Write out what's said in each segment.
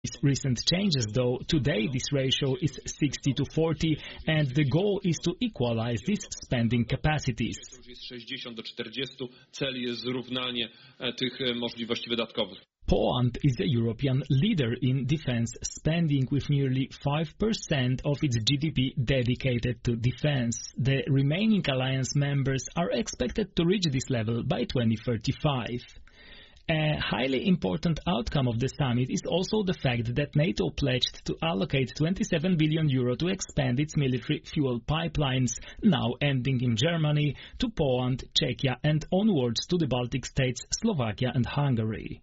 Recent changes, though, today this ratio is 60-40, and the goal is to equalize these spending capacities. 60-40, cel jest zrównanie tych możliwości wydatkowych. Poland is a European leader in defense spending with nearly 5% of its GDP dedicated to defense. The remaining alliance members are expected to reach this level by 2035. A highly important outcome of the summit is also the fact that NATO pledged to allocate 27 billion euro to expand its military fuel pipelines, now ending in Germany, to Poland, Czechia and onwards to the Baltic states, Slovakia and Hungary.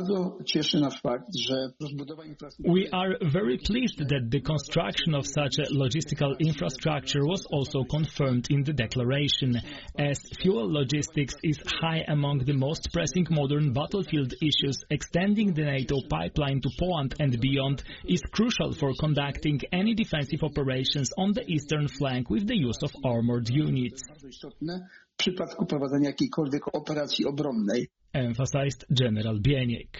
We are very pleased that the construction of such a logistical infrastructure was also confirmed in the declaration, as fuel logistics is high among the most pressing modern battlefield issues. Extending the NATO pipeline to Poland and beyond is crucial for conducting any defensive operations on the eastern flank with the use of armored units, emphasized General Bieniek.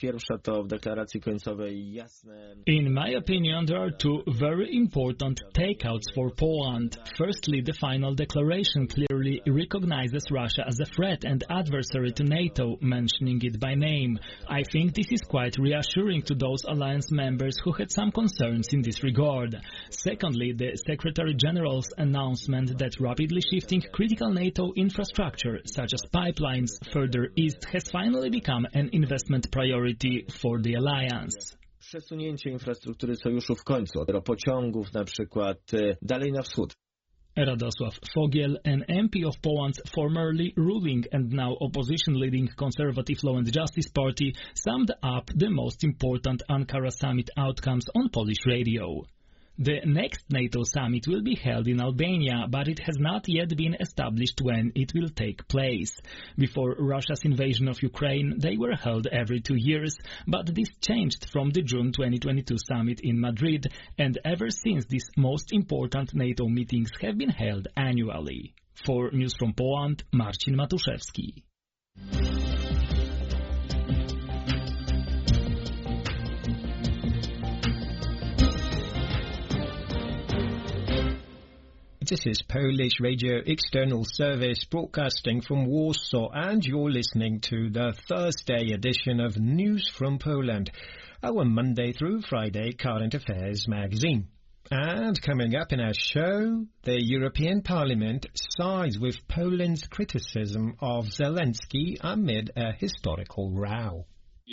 In my opinion, there are two very important takeouts for Poland. Firstly, the final declaration clearly recognizes Russia as a threat and adversary to NATO, mentioning it by name. I think this is quite reassuring to those alliance members who had some concerns in this regard. Secondly, the Secretary General's announcement that rapidly shifting critical NATO infrastructure, such as pipelines, further east has finally become an investment priority for the alliance. Przesunięcie infrastruktury sojuszu w końcu od pociągów na przykład dalej na wschód. Radosław Fogiel, an MP of Poland's formerly ruling and now opposition-leading Conservative Law and Justice Party, summed up the most important Ankara summit outcomes on Polish radio. The next NATO summit will be held in Albania, but it has not yet been established when it will take place. Before Russia's invasion of Ukraine, they were held every 2 years, but this changed from the June 2022 summit in Madrid, and ever since these most important NATO meetings have been held annually. For News from Poland, Marcin Matuszewski. This is Polish Radio External Service broadcasting from Warsaw, and you're listening to the Thursday edition of News from Poland, our Monday through Friday current affairs magazine. And coming up in our show, the European Parliament sides with Poland's criticism of Zelensky amid a historical row.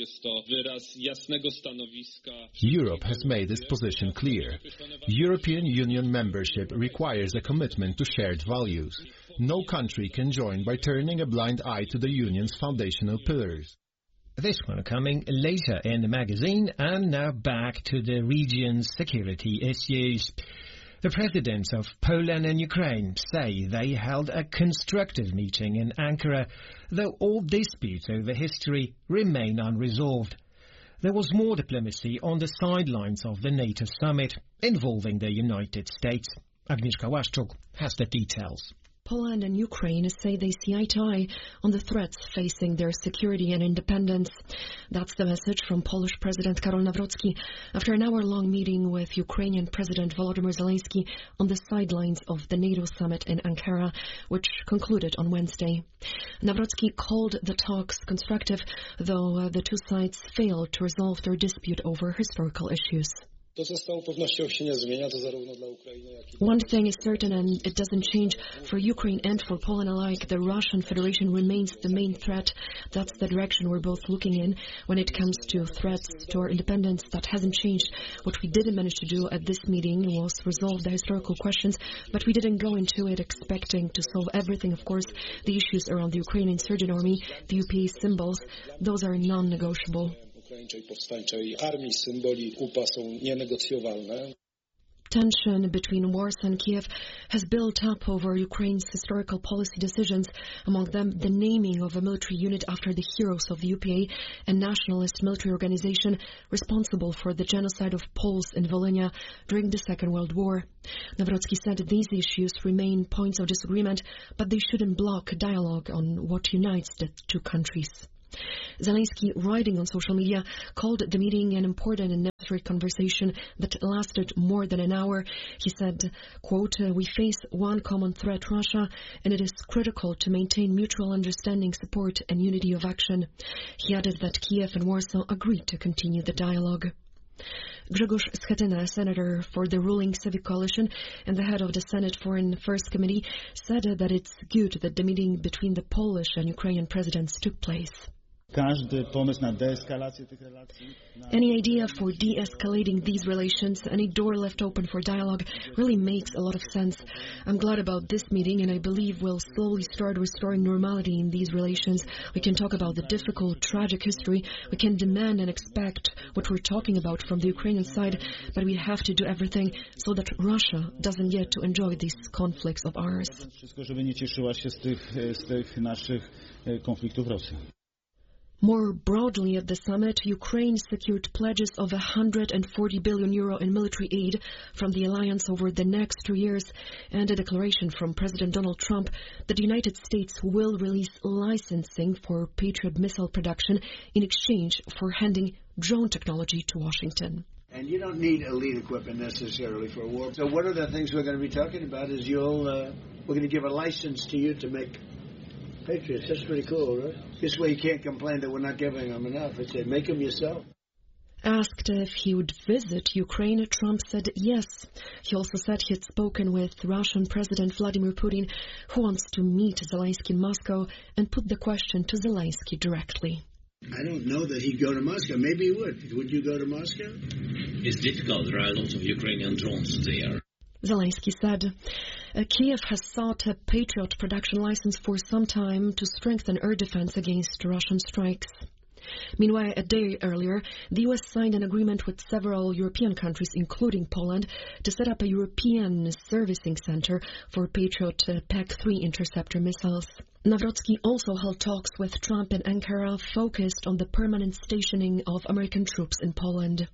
Europe has made its position clear. European Union membership requires a commitment to shared values. No country can join by turning a blind eye to the Union's foundational pillars. This one coming later in the magazine, and now back to the region's security issues. The presidents of Poland and Ukraine say they held a constructive meeting in Ankara, though all disputes over history remain unresolved. There was more diplomacy on the sidelines of the NATO summit involving the United States. Agnieszka Łaszczuk has the details. Poland and Ukraine say they see eye to eye on the threats facing their security and independence. That's the message from Polish President Karol Nawrocki after an hour-long meeting with Ukrainian President Volodymyr Zelensky on the sidelines of the NATO summit in Ankara, which concluded on Wednesday. Nawrocki called the talks constructive, though the two sides failed to resolve their dispute over historical issues. One thing is certain, and it doesn't change for Ukraine and for Poland alike. The Russian Federation remains the main threat. That's the direction we're both looking in when it comes to threats to our independence. That hasn't changed. What we didn't manage to do at this meeting was resolve the historical questions, but we didn't go into it expecting to solve everything. Of course, the issues around the Ukrainian insurgent army, the UPA symbols, those are non-negotiable. Tension between Warsaw and Kiev has built up over Ukraine's historical policy decisions, among them the naming of a military unit after the heroes of the UPA, a nationalist military organization responsible for the genocide of Poles in Volhynia during the Second World War. Nawrocki said that these issues remain points of disagreement, but they shouldn't block dialogue on what unites the two countries. Zelensky, writing on social media, called the meeting an important and secret conversation that lasted more than an hour. He said, quote, "We face one common threat, Russia, and it is critical to maintain mutual understanding, support, and unity of action." He added that Kiev and Warsaw agreed to continue the dialogue. Grzegorz Schetyna, senator for the ruling Civic Coalition and the head of the Senate Foreign Affairs Committee, said that it's good that the meeting between the Polish and Ukrainian presidents took place. Any idea for de-escalating these relations, any door left open for dialogue, really makes a lot of sense. I'm glad about this meeting, and I believe we'll slowly start restoring normality in these relations. We can talk about the difficult, tragic history. We can demand and expect what we're talking about from the Ukrainian side, but we have to do everything so that Russia doesn't get to enjoy these conflicts of ours. More broadly at the summit, Ukraine secured pledges of €140 billion in military aid from the alliance over the next 2 years and a declaration from President Donald Trump that the United States will release licensing for Patriot missile production in exchange for handing drone technology to Washington. And you don't need elite equipment necessarily for a war. So one of the things we're going to be talking about is we're going to give a license to you to make Patriots. That's pretty cool, right? This way you can't complain that we're not giving them enough. It's say, make them yourself. Asked if he would visit Ukraine, Trump said yes. He also said he had spoken with Russian President Vladimir Putin, who wants to meet Zelensky in Moscow, and put the question to Zelensky directly. I don't know that he'd go to Moscow. Maybe he would. Would you go to Moscow? It's difficult. There are a lot of Ukrainian drones there. Zelensky said. Kiev has sought a Patriot production license for some time to strengthen air defense against Russian strikes. Meanwhile, a day earlier, the U.S. signed an agreement with several European countries, including Poland, to set up a European servicing center for Patriot PAC-3 interceptor missiles. Nawrocki also held talks with Trump and Ankara focused on the permanent stationing of American troops in Poland.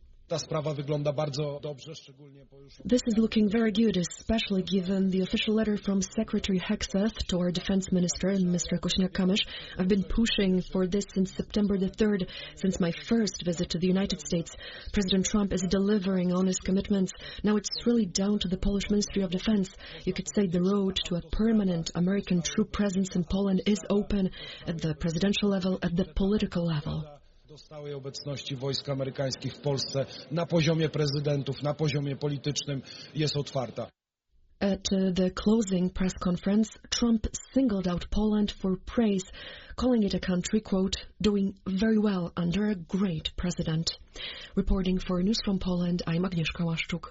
This is looking very good, especially given the official letter from Secretary Hegseth to our defense minister, Mr. Kosiniak-Kamysz. I've been pushing for this since September the 3rd, since my first visit to the United States. President Trump is delivering on his commitments. Now it's really down to the Polish Ministry of Defense. You could say the road to a permanent American troop presence in Poland is open at the presidential level, at the political level. Stałej obecności wojsk amerykańskich w Polsce na poziomie prezydentów, na poziomie politycznym jest otwarta. At the closing press conference, Trump singled out Poland for praise, calling it a country, quote, doing very well under a great president. Reporting for News from Poland, I'm Agnieszka Łaszczuk.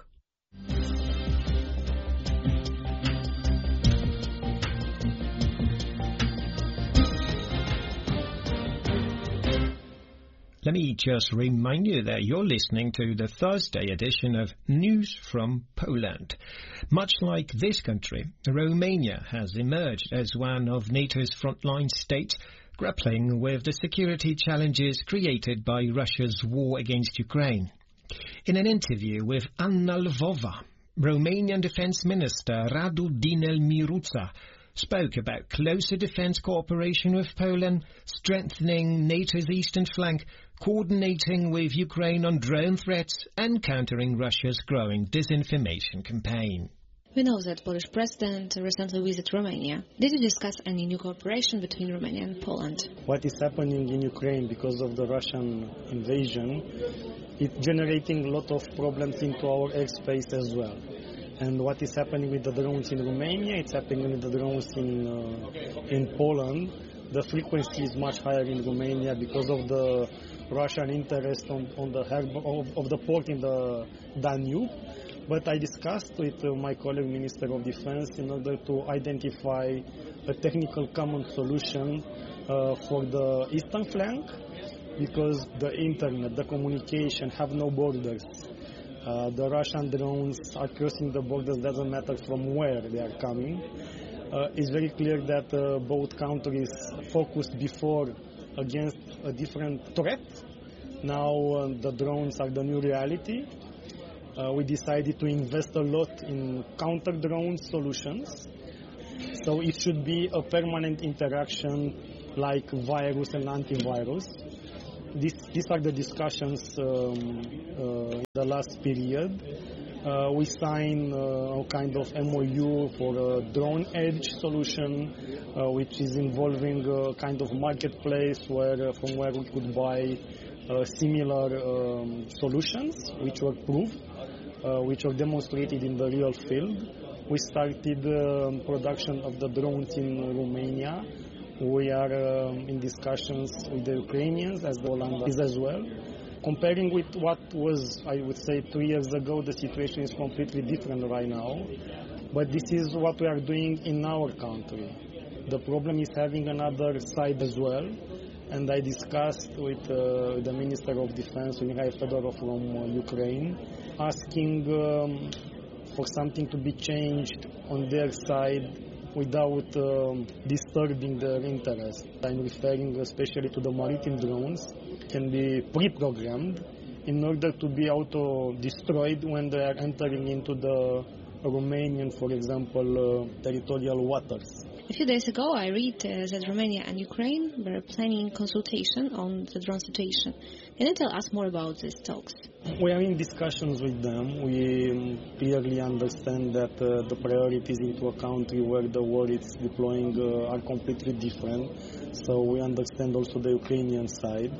Let me just remind you that you're listening to the Thursday edition of News from Poland. Much like this country, Romania has emerged as one of NATO's frontline states grappling with the security challenges created by Russia's war against Ukraine. In an interview with Anna Lvova, Romanian Defense Minister Radu Dinel-Miruța spoke about closer defense cooperation with Poland, strengthening NATO's eastern flank, coordinating with Ukraine on drone threats, and countering Russia's growing disinformation campaign. We know that Polish president recently visited Romania. Did you discuss any new cooperation between Romania and Poland? What is happening in Ukraine because of the Russian invasion, it's generating a lot of problems into our airspace as well. And what is happening with the drones in Romania, it's happening with the drones in Poland. The frequency is much higher in Romania because of the Russian interest on the port in the Danube. But I discussed with my colleague Minister of Defense in order to identify a technical common solution for the eastern flank, because the internet, the communication have no borders. The Russian drones are crossing the borders, doesn't matter from where they are coming. It's very clear that both countries focused before against a different threat. Now the drones are the new reality. We decided to invest a lot in counter-drone solutions. So it should be a permanent interaction like virus and antivirus. These are the discussions The last period, we signed a kind of MOU for a drone edge solution, which is involving a kind of marketplace from where we could buy similar solutions, which were proved, which were demonstrated in the real field. We started production of the drones in Romania. We are in discussions with the Ukrainians, as the Holland as well. Comparing with what was, I would say, 2 years ago, the situation is completely different right now. But this is what we are doing in our country. The problem is having another side as well. And I discussed with the Minister of Defense, Mikhail Fedorov from Ukraine, asking for something to be changed on their side without disturbing their interest. I'm referring especially to the maritime drones. Can be pre-programmed in order to be auto-destroyed when they are entering into the Romanian, for example, territorial waters. A few days ago, I read that Romania and Ukraine were planning consultation on the drone situation. Can you tell us more about these talks? We are in discussions with them. We clearly understand that the priorities into a country where the war is deploying are completely different. So we understand also the Ukrainian side.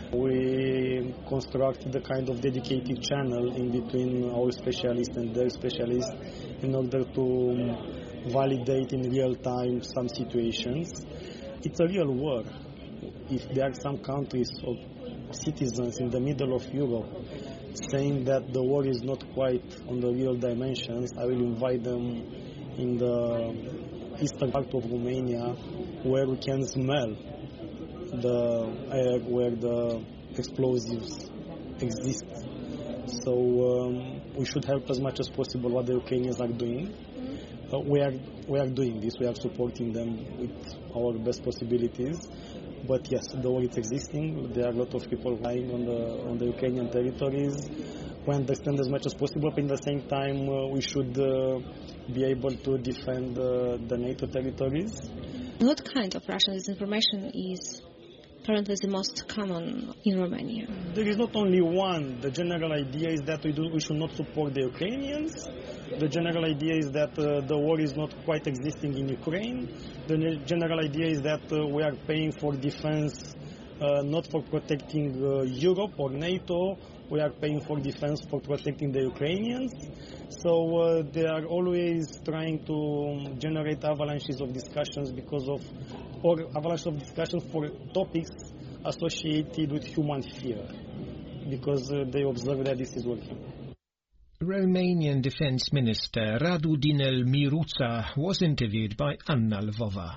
We constructed a kind of dedicated channel in between our specialists and their specialists in order to validate in real time some situations. It's a real war. If there are some countries or citizens in the middle of Europe saying that the war is not quite on the real dimensions, I will invite them in the eastern part of Romania where we can smell the air where the explosives exist. So we should help as much as possible what the Ukrainians are doing. We are doing this. We are supporting them with our best possibilities. But yes, the war is existing. There are a lot of people lying on the Ukrainian territories. We understand as much as possible, but at the same time, we should be able to defend the NATO territories. What kind of Russian disinformation is currently the most common in Romania? There is not only one. The general idea is that we should not support the Ukrainians. The general idea is that the war is not quite existing in Ukraine. The general idea is that we are paying for defense not for protecting Europe or NATO. We are paying for defense for protecting the Ukrainians. So they are always trying to generate avalanches of discussions avalanche of discussions for topics associated with human fear, because they observe that this is working. Romanian Defence Minister Radu Dinel-Miruța was interviewed by Anna Lvova.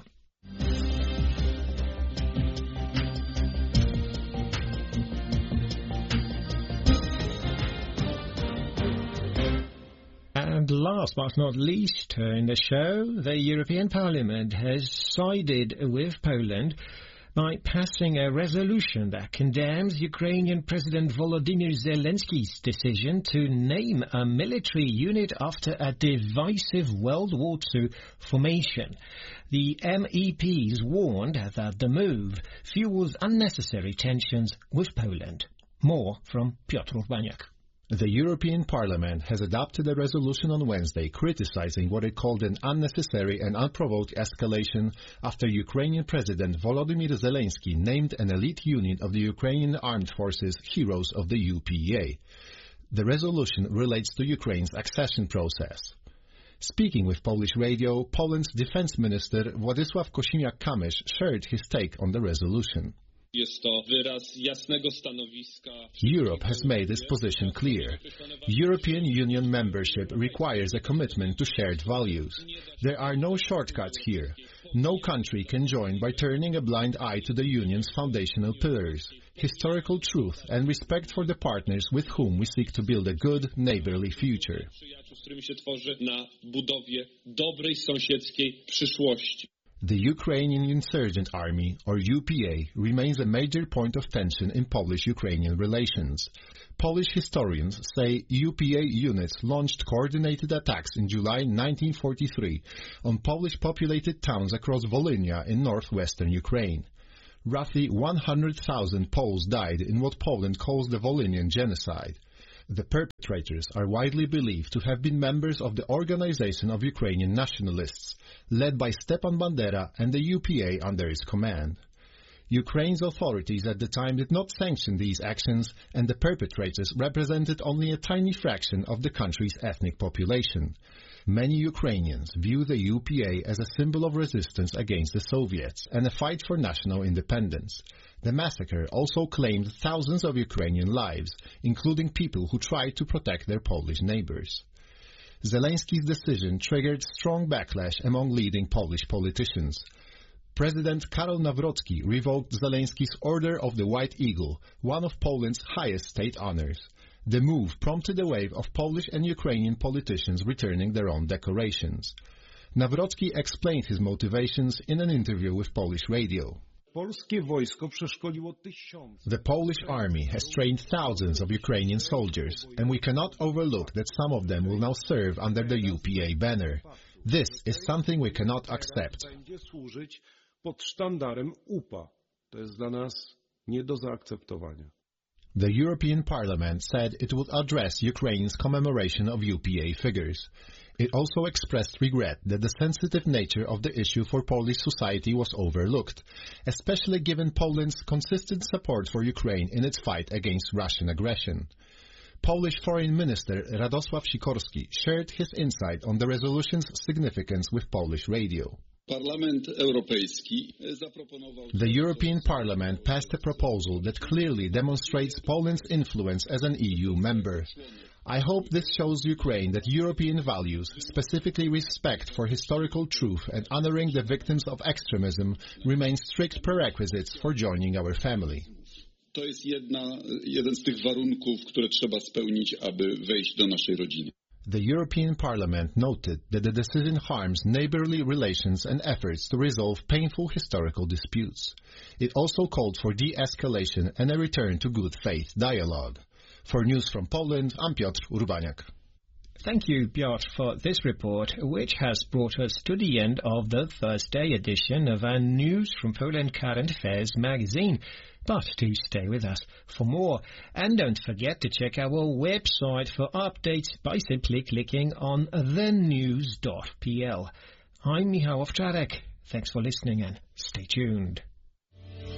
And last but not least in the show, the European Parliament has sided with Poland by passing a resolution that condemns Ukrainian President Volodymyr Zelensky's decision to name a military unit after a divisive World War II formation. The MEPs warned that the move fuels unnecessary tensions with Poland. More from Piotr Urbaniak. The European Parliament has adopted a resolution on Wednesday criticizing what it called an unnecessary and unprovoked escalation after Ukrainian President Volodymyr Zelensky named an elite unit of the Ukrainian armed forces Heroes of the UPA. The resolution relates to Ukraine's accession process. Speaking with Polish radio, Poland's Defense Minister Władysław Kosiniak-Kamysz shared his take on the resolution. Europe has made its position clear. European Union membership requires a commitment to shared values. There are no shortcuts here. No country can join by turning a blind eye to the Union's foundational pillars, historical truth and respect for the partners with whom we seek to build a good, neighborly future. The Ukrainian Insurgent Army, or UPA, remains a major point of tension in Polish-Ukrainian relations. Polish historians say UPA units launched coordinated attacks in July 1943 on Polish-populated towns across Volhynia in northwestern Ukraine. Roughly 100,000 Poles died in what Poland calls the Volhynian Genocide. The perpetrators are widely believed to have been members of the Organization of Ukrainian Nationalists, led by Stepan Bandera and the UPA under its command. Ukraine's authorities at the time did not sanction these actions, and the perpetrators represented only a tiny fraction of the country's ethnic population. Many Ukrainians view the UPA as a symbol of resistance against the Soviets and a fight for national independence. The massacre also claimed thousands of Ukrainian lives, including people who tried to protect their Polish neighbors. Zelensky's decision triggered strong backlash among leading Polish politicians. President Karol Nawrocki revoked Zelensky's Order of the White Eagle, one of Poland's highest state honors. The move prompted a wave of Polish and Ukrainian politicians returning their own decorations. Nawrocki explained his motivations in an interview with Polish radio. The Polish army has trained thousands of Ukrainian soldiers, and we cannot overlook that some of them will now serve under the UPA banner. This is something we cannot accept. The European Parliament said it would address Ukraine's commemoration of UPA figures. It also expressed regret that the sensitive nature of the issue for Polish society was overlooked, especially given Poland's consistent support for Ukraine in its fight against Russian aggression. Polish Foreign Minister Radosław Sikorski shared his insight on the resolution's significance with Polish radio. The European Parliament passed a proposal that clearly demonstrates Poland's influence as an EU member. I hope this shows Ukraine that European values, specifically respect for historical truth and honoring the victims of extremism, remain strict prerequisites for joining our family. To jest jeden z tych warunków, które trzeba spełnić, aby wejść do naszej rodziny. The European Parliament noted that the decision harms neighborly relations and efforts to resolve painful historical disputes. It also called for de-escalation and a return to good faith dialogue. For News from Poland, I'm Piotr Urbaniak. Thank you, Piotr, for this report, which has brought us to the end of the Thursday edition of our News from Poland Current Affairs magazine. But do stay with us for more. And don't forget to check our website for updates by simply clicking on thenews.pl. I'm Michał Owczarek. Thanks for listening and stay tuned.